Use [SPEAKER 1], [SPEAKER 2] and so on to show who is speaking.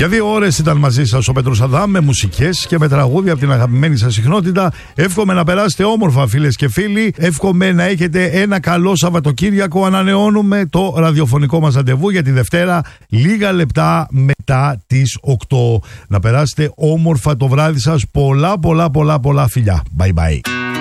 [SPEAKER 1] Για 2 ώρες ήταν μαζί σας ο Πέτρος Αδάμ με μουσικές και με τραγούδια από την αγαπημένη σας συχνότητα. Εύχομαι να περάσετε όμορφα, φίλες και φίλοι. Εύχομαι να έχετε ένα καλό Σαββατοκύριακο. Ανανεώνουμε το ραδιοφωνικό μας ραντεβού για τη Δευτέρα, λίγα λεπτά μετά τις 8. Να περάσετε όμορφα το βράδυ σας. Πολλά φιλιά. Bye bye.